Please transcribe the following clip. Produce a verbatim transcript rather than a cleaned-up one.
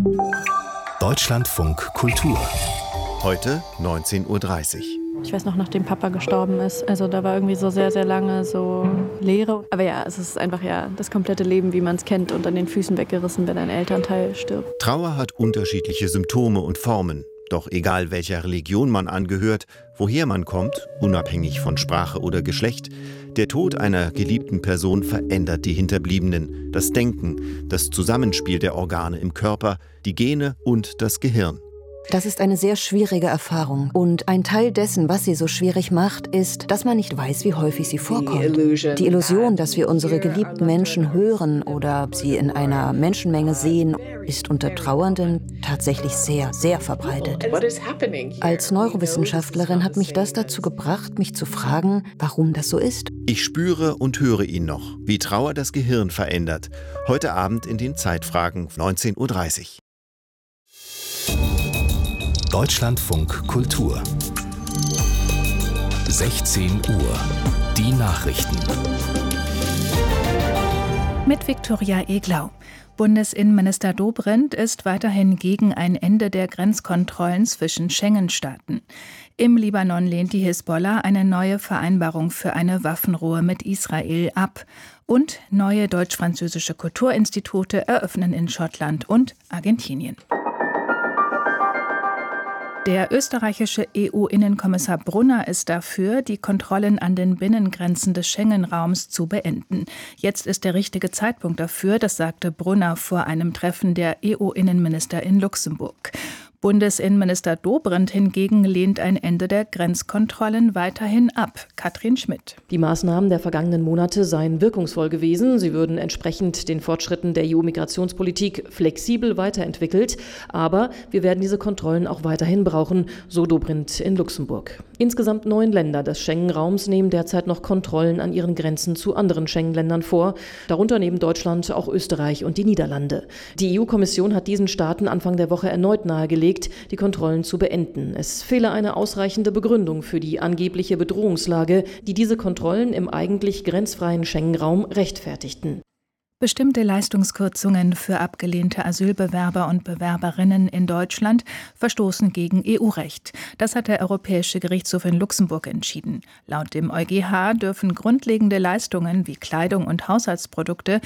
Deutschlandfunk Kultur. Heute neunzehn Uhr dreißig. Ich weiß noch, nachdem Papa gestorben ist. Also da war irgendwie so sehr, sehr lange so Leere. Aber ja, es ist einfach ja das komplette Leben, wie man es kennt, und an den Füßen weggerissen, wenn ein Elternteil stirbt. Trauer hat unterschiedliche Symptome und Formen. Doch egal welcher Religion man angehört, woher man kommt, unabhängig von Sprache oder Geschlecht, der Tod einer geliebten Person verändert die Hinterbliebenen, das Denken, das Zusammenspiel der Organe im Körper, die Gene und das Gehirn. Das ist eine sehr schwierige Erfahrung. Und ein Teil dessen, was sie so schwierig macht, ist, dass man nicht weiß, wie häufig sie vorkommt. Die Illusion, dass wir unsere geliebten Menschen hören oder sie in einer Menschenmenge sehen, ist unter Trauernden tatsächlich sehr, sehr verbreitet. Als Neurowissenschaftlerin hat mich das dazu gebracht, mich zu fragen, warum das so ist. Ich spüre und höre ihn noch, wie Trauer das Gehirn verändert. Heute Abend in den Zeitfragen neunzehn Uhr dreißig. Deutschlandfunk Kultur. sechzehn Uhr. Die Nachrichten. Mit Viktoria Eglau. Bundesinnenminister Dobrindt ist weiterhin gegen ein Ende der Grenzkontrollen zwischen Schengen-Staaten. Im Libanon lehnt die Hisbollah eine neue Vereinbarung für eine Waffenruhe mit Israel ab. Und neue deutsch-französische Kulturinstitute eröffnen in Schottland und Argentinien. Der österreichische E U-Innenkommissar Brunner ist dafür, die Kontrollen an den Binnengrenzen des Schengen-Raums zu beenden. Jetzt ist der richtige Zeitpunkt dafür, das sagte Brunner vor einem Treffen der E U-Innenminister in Luxemburg. Bundesinnenminister Dobrindt hingegen lehnt ein Ende der Grenzkontrollen weiterhin ab. Katrin Schmidt. Die Maßnahmen der vergangenen Monate seien wirkungsvoll gewesen. Sie würden entsprechend den Fortschritten der E U-Migrationspolitik flexibel weiterentwickelt. Aber wir werden diese Kontrollen auch weiterhin brauchen, so Dobrindt in Luxemburg. Insgesamt neun Länder des Schengen-Raums nehmen derzeit noch Kontrollen an ihren Grenzen zu anderen Schengen-Ländern vor. Darunter neben Deutschland auch Österreich und die Niederlande. Die E U-Kommission hat diesen Staaten Anfang der Woche erneut nahegelegt, die Kontrollen zu beenden. Es fehle eine ausreichende Begründung für die angebliche Bedrohungslage, die diese Kontrollen im eigentlich grenzfreien Schengen-Raum rechtfertigten. Bestimmte Leistungskürzungen für abgelehnte Asylbewerber und Bewerberinnen in Deutschland verstoßen gegen E U-Recht. Das hat der Europäische Gerichtshof in Luxemburg entschieden. Laut dem EuGH dürfen grundlegende Leistungen wie Kleidung und Haushaltsprodukte